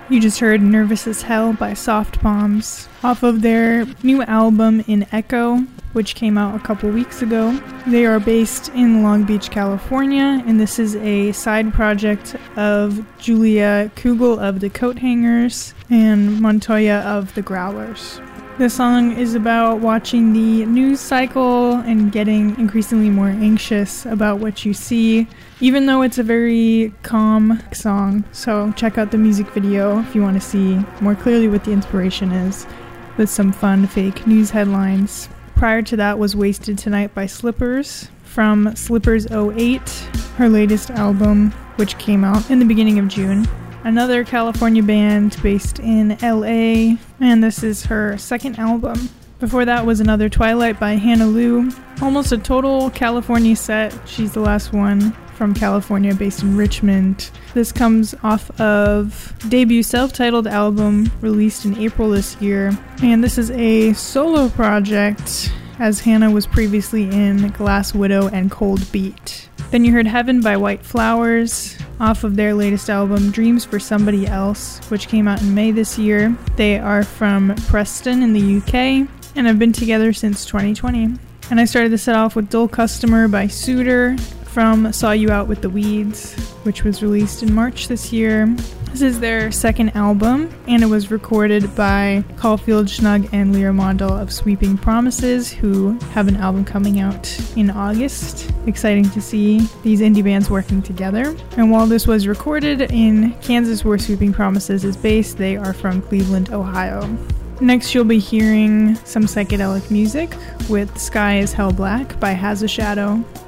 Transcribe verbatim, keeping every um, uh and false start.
You just heard Nervous as Hell by Soft Bombs off of their new album In Echo, which came out a couple weeks ago. They are based in Long Beach, California, and this is a side project of Julia Kugel of the Coat Hangers and Montoya of the Growlers. This song is about watching the news cycle and getting increasingly more anxious about what you see, even though it's a very calm song. So check out the music video if you want to see more clearly what the inspiration is, with some fun fake news headlines. Prior to that was Wasted Tonight by Slippers from Slippers oh eight, her latest album, which came out in the beginning of June. Another California band based in L A, and this is her second album. Before that was Another Twilight by Hannah Lou. Almost a total California set. She's the last one from California, based in Richmond. This comes off of debut self-titled album released in April this year, and this is a solo project, as Hannah was previously in Glass Widow and Cold Beat. Then you heard Heaven by White Flowers off of their latest album, Dreams for Somebody Else, which came out in May this year. They are from Preston in the U K and have been together since twenty twenty. And I started the set off with Dull Customer by Suitor from Saw You Out with the Weeds, which was released in March this year. This is their second album, and it was recorded by Caulfield Schnug and Lyra Mondal of Sweeping Promises, who have an album coming out in August. Exciting to see these indie bands working together. And while this was recorded in Kansas, where Sweeping Promises is based, they are from Cleveland, Ohio. Next, you'll be hearing some psychedelic music with Sky is Hell Black by Has a Shadow.